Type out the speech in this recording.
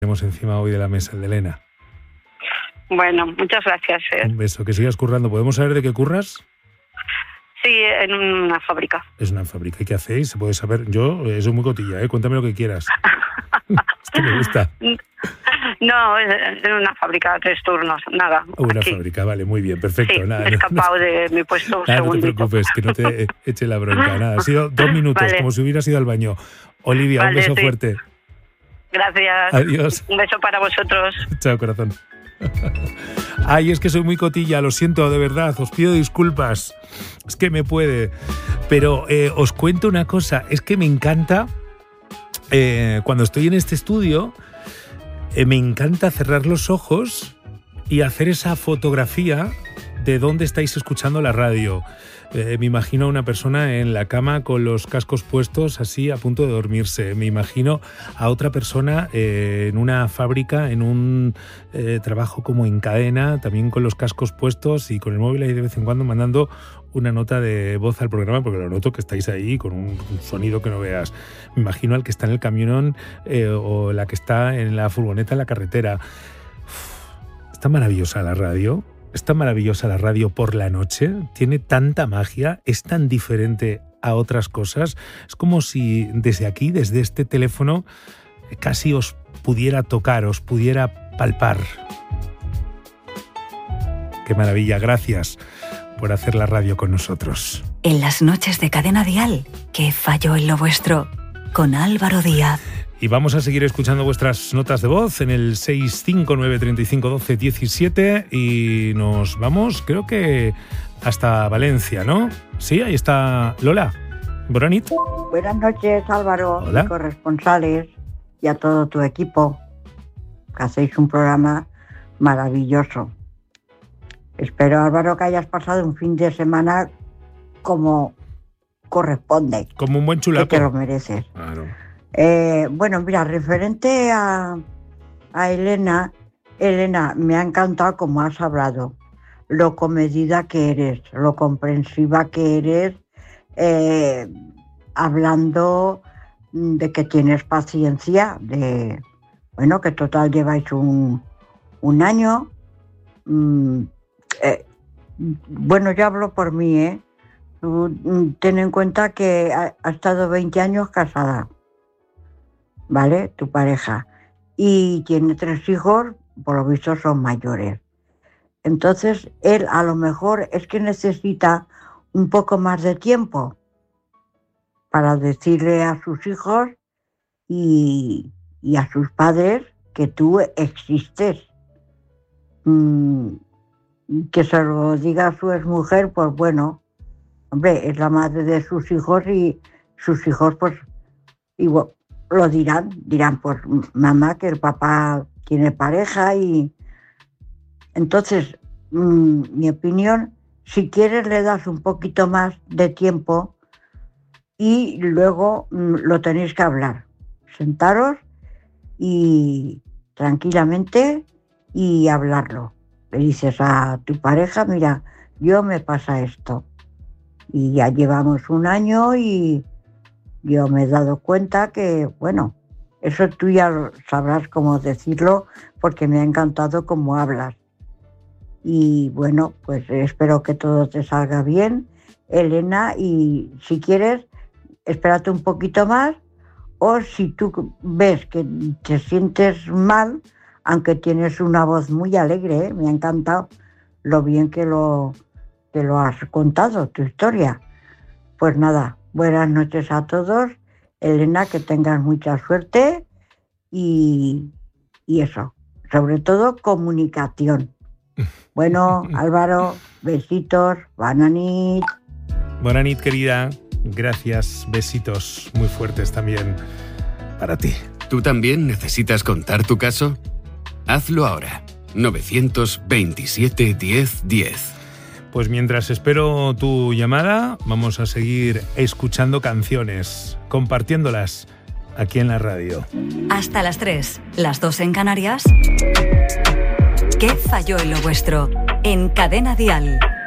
tenemos encima hoy de la mesa, el de Elena. Bueno, muchas gracias. Un beso, que sigas currando. ¿Podemos saber de qué curras? Sí, en una fábrica. Es una fábrica. ¿Y qué hacéis? ¿Se puede saber? Yo soy muy cotilla, cuéntame lo que quieras. Es que me gusta. No, es en una fábrica, 3 turnos, nada. Una aquí. Fábrica, vale, muy bien, perfecto. Sí, Nada, me he escapado de mi puesto un segundito. No te preocupes, que no te eche la bronca. Nada, ha sido 2 minutos, Vale. como si hubieras ido al baño. Olivia, un beso fuerte. Gracias. Adiós. Un beso para vosotros. Chao, corazón. Ay, es que soy muy cotilla, lo siento, de verdad, os pido disculpas. Es que me puede. Pero os cuento una cosa, es que me encanta, cuando estoy en este estudio, me encanta cerrar los ojos y hacer esa fotografía de dónde estáis escuchando la radio. Me imagino a una persona en la cama con los cascos puestos, así a punto de dormirse. Me imagino a otra persona en una fábrica, en un trabajo como en cadena, también con los cascos puestos y con el móvil ahí de vez en cuando mandando una nota de voz al programa, porque lo noto que estáis ahí con un sonido que no veas. Me imagino al que está en el camión o la que está en la furgoneta en la carretera. Está maravillosa la radio. Es tan maravillosa la radio por la noche, tiene tanta magia, es tan diferente a otras cosas. Es como si desde aquí, desde este teléfono, casi os pudiera tocar, os pudiera palpar. Qué maravilla, gracias por hacer la radio con nosotros. En las noches de Cadena Dial, ¿qué falló en lo vuestro? Con Álvaro Díaz. Y vamos a seguir escuchando vuestras notas de voz en el 659351217 y nos vamos, creo que hasta Valencia, ¿no? Sí, ahí está Lola. Bonanit. Buenas noches, Álvaro, Hola. y corresponsales y a todo tu equipo, que hacéis un programa maravilloso. Espero, Álvaro, que hayas pasado un fin de semana como corresponde. Como un buen chulapo. Que te lo mereces. Claro. Bueno, mira, referente a Elena, me ha encantado cómo has hablado, lo comedida que eres, lo comprensiva que eres, hablando de que tienes paciencia, de bueno, que total lleváis un año. Bueno, yo hablo por mí, Tú ten en cuenta que ha estado 20 años casada, ¿vale? Tu pareja. Y tiene 3 hijos, por lo visto son mayores. Entonces, él a lo mejor es que necesita un poco más de tiempo para decirle a sus hijos y a sus padres que tú existes. Que se lo diga a su exmujer, pues bueno, hombre, es la madre de sus hijos y sus hijos pues igual lo dirán pues mamá, que el papá tiene pareja y entonces, mi opinión, si quieres le das un poquito más de tiempo y luego lo tenéis que hablar. Sentaros y tranquilamente y hablarlo. Le dices a tu pareja, mira, yo me pasa esto. Y ya llevamos un año y yo me he dado cuenta que, bueno, eso tú ya sabrás cómo decirlo porque me ha encantado cómo hablas. Y bueno, pues espero que todo te salga bien, Elena, y si quieres, espérate un poquito más, o si tú ves que te sientes mal, aunque tienes una voz muy alegre, me ha encantado lo bien que lo has contado, tu historia. Pues nada, buenas noches a todos, Elena, que tengas mucha suerte y eso, sobre todo comunicación. Bueno, Álvaro, besitos, Bonanit. Bonanit, querida, gracias, besitos muy fuertes también para ti. ¿Tú también necesitas contar tu caso? Hazlo ahora. 927 10 10. Pues mientras espero tu llamada, vamos a seguir escuchando canciones, compartiéndolas aquí en la radio. Hasta las 3, las 2 en Canarias. ¿Qué falló en lo vuestro? En Cadena Dial.